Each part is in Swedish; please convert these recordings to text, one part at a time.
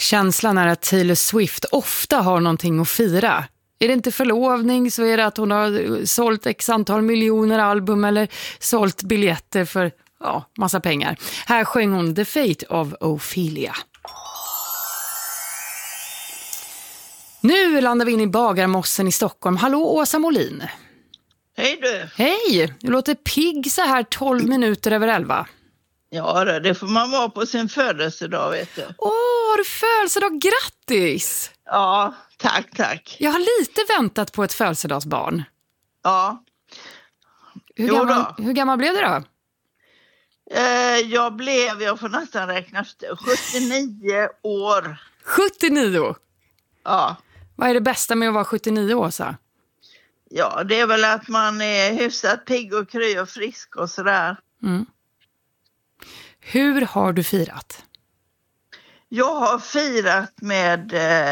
Känslan är att Taylor Swift ofta har någonting att fira. Är det inte förlovning så är det att hon har sålt x antal miljoner album eller sålt biljetter för massa pengar. Här sjöng hon The Fate of Ophelia. Nu landar vi in i Bagarmossen i Stockholm. Hallå Åsa Molin. Hej du. Hej, du låter pigg så här 12 minuter över 11. Ja, det får man vara på sin födelsedag, vet du. Har du födelsedag? Grattis! Ja, tack. Jag har lite väntat på ett födelsedagsbarn. Ja. Hur gammal blev du då? Jag får nästan räkna efter, 79 år. 79? Ja. Vad är det bästa med att vara 79 år, så? Ja, det är väl att man är hyfsat pigg och kry och frisk och sådär. Mm. Hur har du firat? Jag har firat med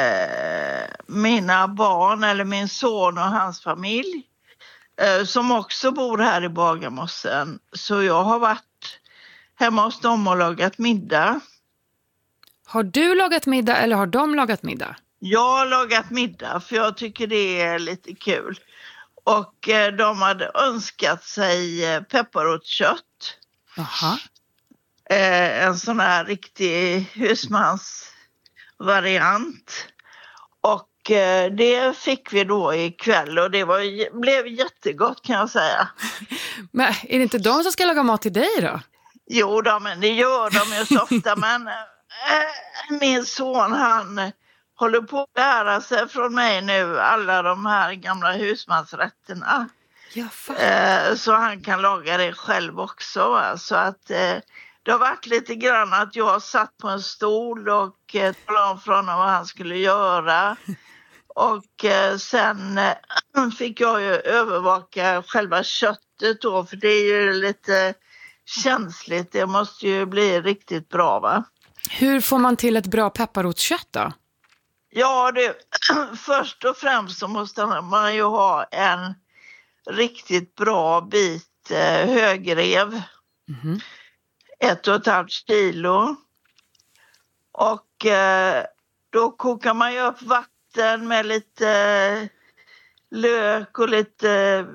mina barn, eller min son och hans familj, som också bor här i Bagarmossen. Så jag har varit hemma hos dem och lagat middag. Har du lagat middag eller har de lagat middag? Jag har lagat middag för jag tycker det är lite kul. Och de hade önskat sig pepparrotskött. Aha. En sån här riktig husmansvariant. Och det fick vi då ikväll och det blev jättegott, kan jag säga. Men är det inte de som ska laga mat till dig då? Jo då, men det gör de ju så ofta. Men min son, han håller på att lära sig från mig nu alla de här gamla husmansrätterna. Så han kan laga det själv också. Så att det har varit lite grann att jag satt på en stol och talade om från honom vad han skulle göra. Och sen fick jag ju övervaka själva köttet då, för det är ju lite känsligt. Det måste ju bli riktigt bra, va? Hur får man till ett bra pepparrotskött då? Ja, först och främst så måste man ju ha en riktigt bra bit högrev. Mm-hmm. 1,5 kilo. Och då kokar man ju upp vatten med lite lök och lite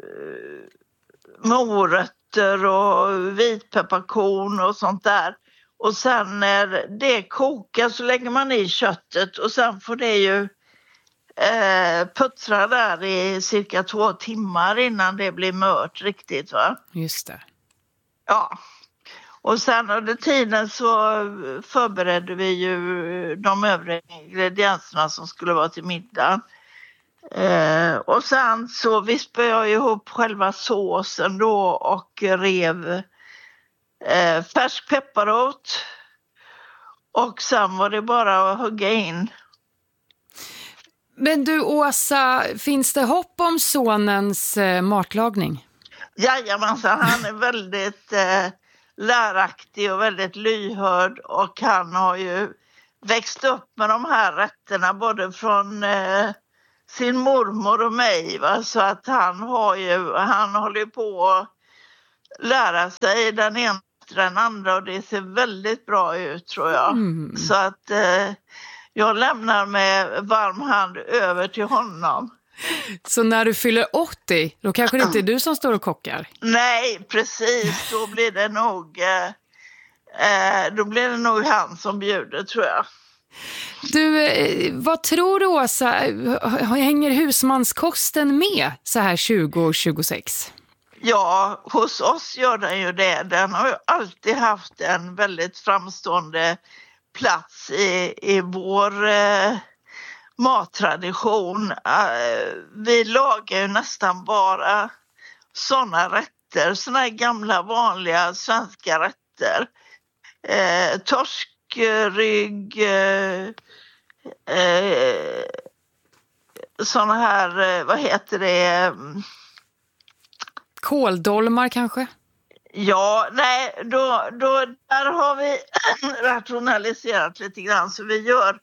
morötter och vitpepparkorn och sånt där. Och sen när det kokar så lägger man i köttet och sen får det ju puttra där i cirka 2 timmar innan det blir mört riktigt, va? Just det. Ja. Och sen under tiden så förberedde vi ju de övriga ingredienserna som skulle vara till middag. Och sen så vispade jag ihop själva såsen då och rev färsk pepparrot. Och sen var det bara att hugga in. Men du Åsa, finns det hopp om sonens matlagning? Jajamensan, han är väldigt läraktig och väldigt lyhörd och han har ju växt upp med de här rätterna både från sin mormor och mig, va? Så att han håller på att lära sig den ena efter den andra och det ser väldigt bra ut, tror jag. Så att jag lämnar med varm hand över till honom. Så när du fyller 80, då kanske det inte är du som står och kockar? Nej, precis. Då blir det nog han som bjuder, tror jag. Du, vad tror du Åsa, hänger husmanskosten med så här 2026? Ja, hos oss gör den ju det. Den har ju alltid haft en väldigt framstående plats i vår mattradition. Vi lagar ju nästan bara sådana rätter, sådana här gamla vanliga svenska rätter. Torskrygg, sådana här, vad heter det? Kåldolmar kanske? Ja, nej, där har vi rationaliserat lite grann så vi gör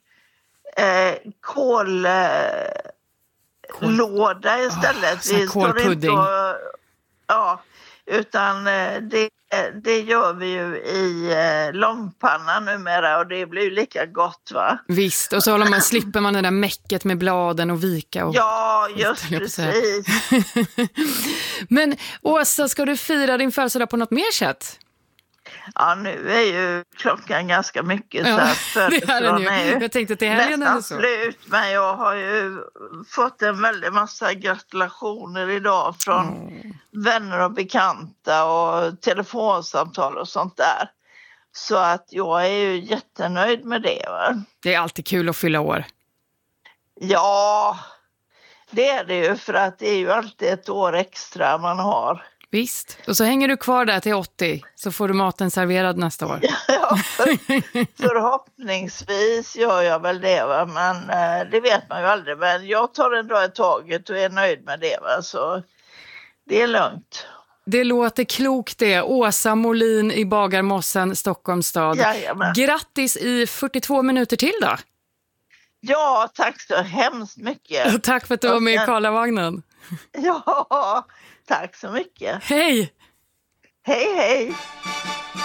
kållåda istället. Vi kålpudding. utan det Det gör vi ju i långpanna numera och det blir ju lika gott, va? Visst, och så slipper man det där mäcket med bladen och vika. Och... Ja, just precis. Men Åsa, ska du fira din födelsedag på något mer sätt? Ja, nu är ju klockan ganska mycket så att det är den ju. Jag tänkte att det här nästan slut, men jag har ju fått en väldigt massa gratulationer idag från vänner och bekanta och telefonsamtal och sånt där. Så att jag är ju jättenöjd med det, va? Det är alltid kul att fylla år. Ja, det är det ju, för att det är ju alltid ett år extra man har. Visst, och så hänger du kvar där till 80 så får du maten serverad nästa år. Ja, förhoppningsvis gör jag väl det, va? Men det vet man ju aldrig. Men jag tar en dag i taget och är nöjd med det, va? Så det är lugnt. Det låter klokt det. Åsa Molin i Bagarmossen, Stockholms stad. Jajamän. Grattis i 42 minuter till då. Ja, tack så hemskt mycket. Tack för att du var med i Karlavagnen. Ja, tack så mycket. Hej! Hej, hej.